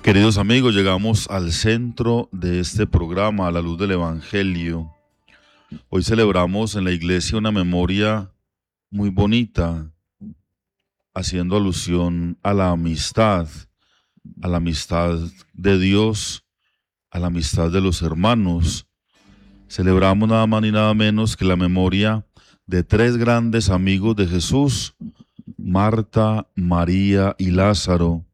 Queridos amigos, llegamos al centro de este programa, a la luz del Evangelio. Hoy celebramos en la iglesia una memoria muy bonita, haciendo alusión a la amistad de Dios, a la amistad de los hermanos. Celebramos nada más ni nada menos que la memoria de tres grandes amigos de Jesús, Marta, María y Lázaro.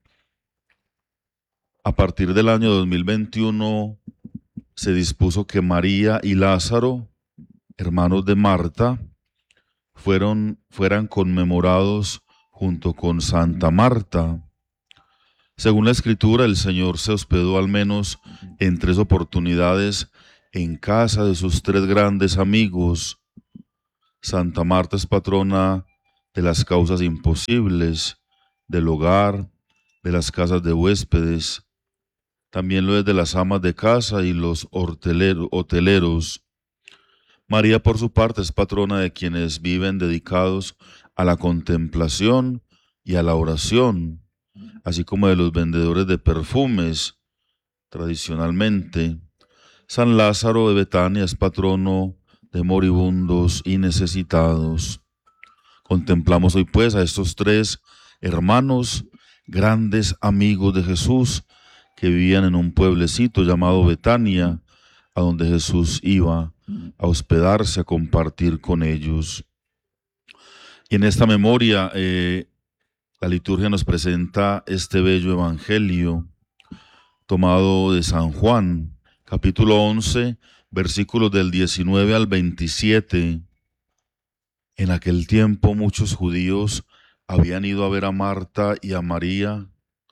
A partir del año 2021 se dispuso que María y Lázaro, hermanos de Marta, fueran conmemorados junto con Santa Marta. Según la Escritura, el Señor se hospedó al menos en 3 oportunidades en casa de sus tres grandes amigos. Santa Marta es patrona de las causas imposibles, del hogar, de las casas de huéspedes. También lo es de las amas de casa y los hoteleros. María, por su parte, es patrona de quienes viven dedicados a la contemplación y a la oración, así como de los vendedores de perfumes. Tradicionalmente, San Lázaro de Betania es patrono de moribundos y necesitados. Contemplamos hoy pues a estos tres hermanos, grandes amigos de Jesús, que vivían en un pueblecito llamado Betania, a donde Jesús iba a hospedarse, a compartir con ellos. Y en esta memoria, la liturgia nos presenta este bello evangelio tomado de San Juan, capítulo 11, versículos del 19 al 27. En aquel tiempo muchos judíos habían ido a ver a Marta y a María,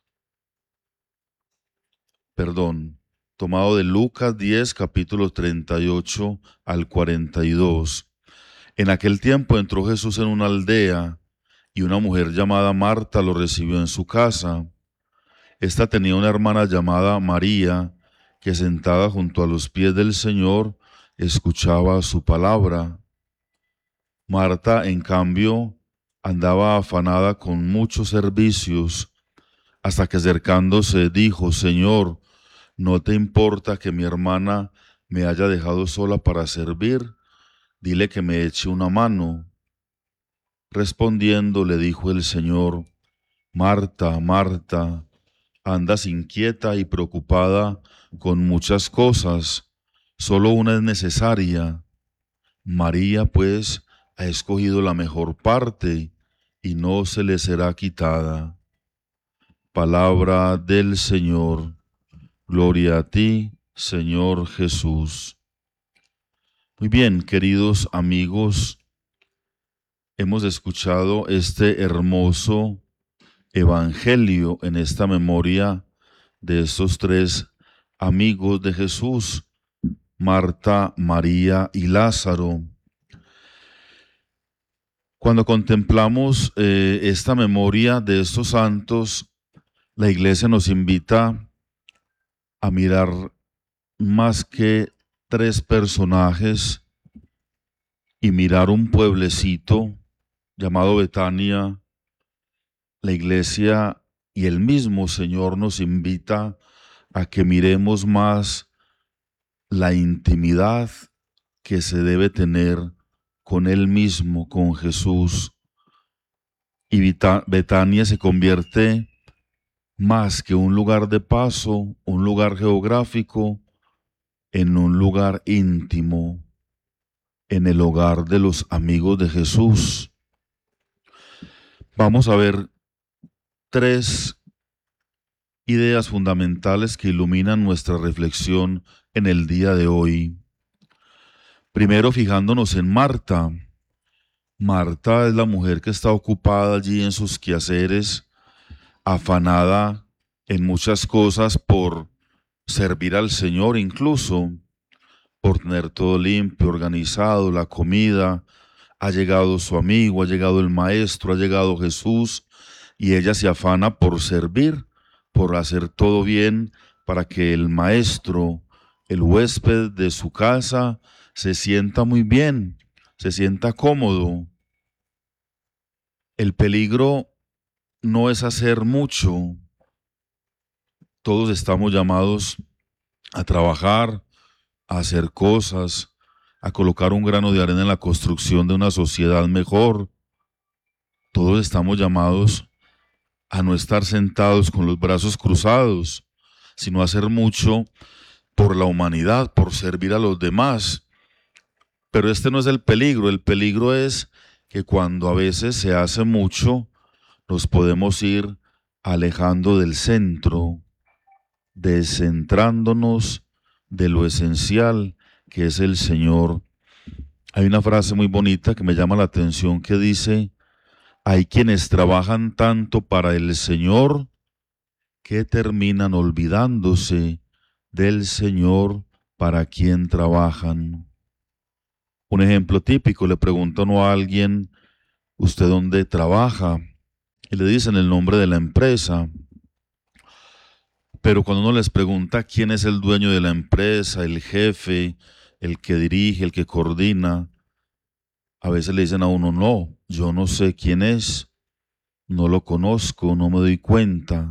tomado de Lucas 10, capítulos 38 al 42. En aquel tiempo entró Jesús en una aldea y una mujer llamada Marta lo recibió en su casa. Esta tenía una hermana llamada María, que sentada junto a los pies del Señor escuchaba su palabra. Marta, en cambio, andaba afanada con muchos servicios, hasta que acercándose dijo: Señor, ¿no te importa que mi hermana me haya dejado sola para servir? Dile que me eche una mano. Respondiendo le dijo el Señor: Marta, Marta, andas inquieta y preocupada con muchas cosas, solo una es necesaria. María, pues, ha escogido la mejor parte y no se le será quitada. Palabra del Señor. Gloria a ti, Señor Jesús. Muy bien, queridos amigos, hemos escuchado este hermoso evangelio en esta memoria de estos tres amigos de Jesús, Marta, María y Lázaro. Cuando contemplamos esta memoria de estos santos, la Iglesia nos invita a mirar más que tres personajes y mirar un pueblecito llamado Betania. La Iglesia y el mismo Señor nos invita a que miremos más la intimidad que se debe tener con Él mismo, con Jesús. Y Betania se convierte más que un lugar de paso, un lugar geográfico, en un lugar íntimo, en el hogar de los amigos de Jesús. Vamos a ver tres ideas fundamentales que iluminan nuestra reflexión en el día de hoy. Primero, fijándonos en Marta. Marta es la mujer que está ocupada allí en sus quehaceres, afanada en muchas cosas por servir al Señor, incluso por tener todo limpio, organizado, la comida. Ha llegado su amigo, ha llegado el maestro, ha llegado Jesús, y ella se afana por servir, por hacer todo bien para que el maestro, el huésped de su casa, se sienta muy bien, se sienta cómodo. El peligro no es hacer mucho. Todos estamos llamados a trabajar, a hacer cosas, a colocar un grano de arena en la construcción de una sociedad mejor. Todos estamos llamados a no estar sentados con los brazos cruzados, sino a hacer mucho por la humanidad, por servir a los demás. Pero este no es el peligro es que cuando a veces se hace mucho, nos podemos ir alejando del centro, descentrándonos de lo esencial que es el Señor. Hay una frase muy bonita que me llama la atención que dice: hay quienes trabajan tanto para el Señor que terminan olvidándose del Señor para quien trabajan. Un ejemplo típico: le pregunta uno a alguien, ¿usted dónde trabaja? Y le dicen el nombre de la empresa. Pero cuando uno les pregunta quién es el dueño de la empresa, el jefe, el que dirige, el que coordina, a veces le dicen a uno: no, yo no sé quién es, no lo conozco, no me doy cuenta.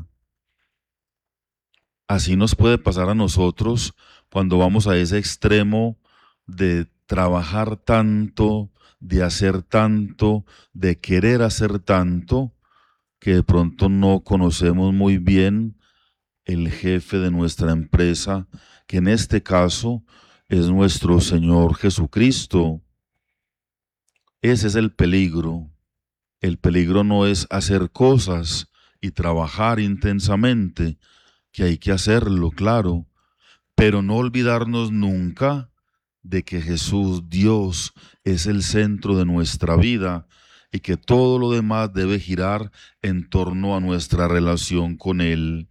Así nos puede pasar a nosotros cuando vamos a ese extremo de trabajar tanto, de hacer tanto, de querer hacer tanto, que de pronto no conocemos muy bien el jefe de nuestra empresa, que en este caso es nuestro Señor Jesucristo. Ese es el peligro. El peligro no es hacer cosas y trabajar intensamente, que hay que hacerlo, claro, pero no olvidarnos nunca de que Jesús, Dios, es el centro de nuestra vida y que todo lo demás debe girar en torno a nuestra relación con Él.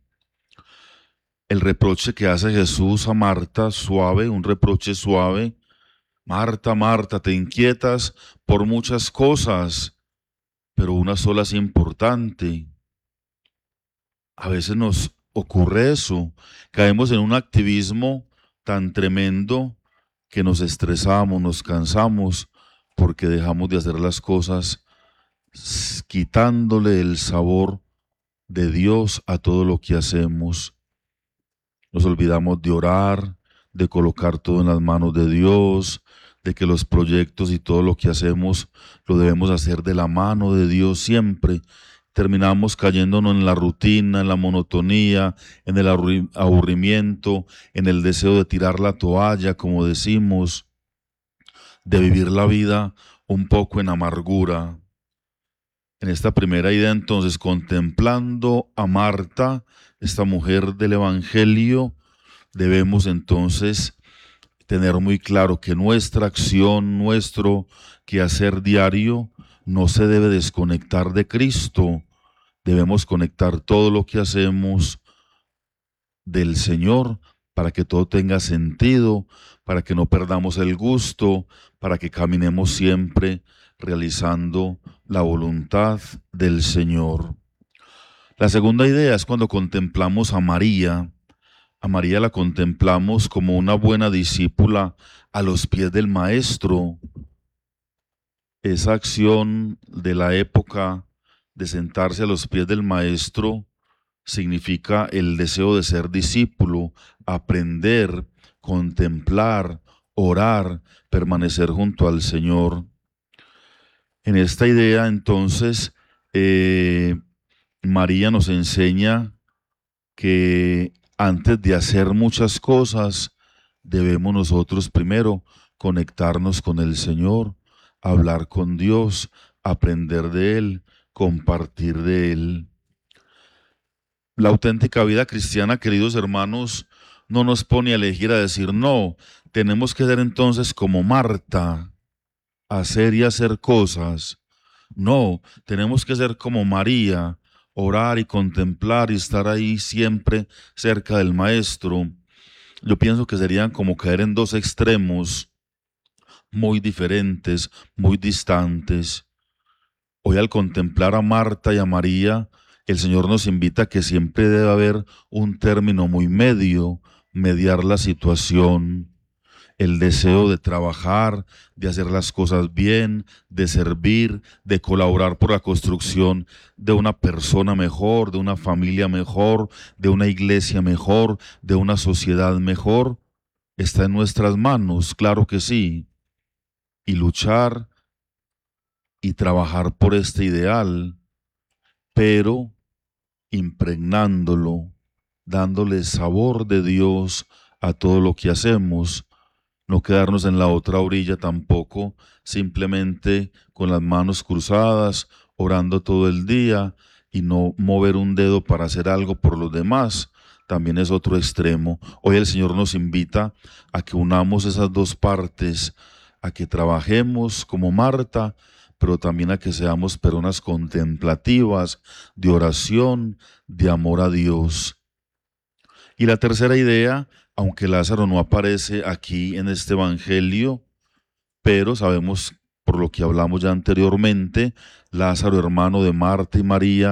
El reproche que hace Jesús a Marta, suave, un reproche suave: Marta, Marta, te inquietas por muchas cosas, pero una sola es importante. A veces nos ocurre eso, caemos en un activismo tan tremendo que nos estresamos, nos cansamos, porque dejamos de hacer las cosas quitándole el sabor de Dios a todo lo que hacemos. Nos olvidamos de orar, de colocar todo en las manos de Dios, de que los proyectos y todo lo que hacemos lo debemos hacer de la mano de Dios siempre. Terminamos cayéndonos en la rutina, en la monotonía, en el aburrimiento, en el deseo de tirar la toalla, como decimos, de vivir la vida un poco en amargura. En esta primera idea, entonces, contemplando a Marta, esta mujer del Evangelio, debemos entonces tener muy claro que nuestra acción, nuestro quehacer diario, no se debe desconectar de Cristo. Debemos conectar todo lo que hacemos del Señor para que todo tenga sentido, para que no perdamos el gusto, para que caminemos siempre realizando la voluntad del Señor. La segunda idea es cuando contemplamos a María. A María la contemplamos como una buena discípula a los pies del Maestro. Esa acción de la época de sentarse a los pies del Maestro significa el deseo de ser discípulo, aprender, contemplar, orar, permanecer junto al Señor. En esta idea, entonces, María nos enseña que antes de hacer muchas cosas, debemos nosotros primero conectarnos con el Señor, hablar con Dios, aprender de Él, compartir de Él. La auténtica vida cristiana, queridos hermanos, no nos pone a elegir, a decir: no, tenemos que ser entonces como Marta, hacer y hacer cosas. No, tenemos que ser como María, orar y contemplar y estar ahí siempre cerca del Maestro. Yo pienso que serían como caer en dos extremos muy diferentes, muy distantes. Hoy, al contemplar a Marta y a María, el Señor nos invita a que siempre debe haber un término muy medio, mediar la situación. el deseo de trabajar, de hacer las cosas bien, de servir, de colaborar por la construcción de una persona mejor, de una familia mejor, de una iglesia mejor, de una sociedad mejor, está en nuestras manos, claro que sí. Y luchar y trabajar por este ideal, pero impregnándolo, dándole sabor de Dios a todo lo que hacemos, no quedarnos en la otra orilla tampoco, simplemente con las manos cruzadas, orando todo el día y no mover un dedo para hacer algo por los demás. También es otro extremo. Hoy el Señor nos invita a que unamos esas dos partes, a que trabajemos como Marta, pero también a que seamos personas contemplativas, de oración, de amor a Dios. Y la tercera idea, aunque Lázaro no aparece aquí en este evangelio, pero sabemos por lo que hablamos ya anteriormente, Lázaro, hermano de Marta y María,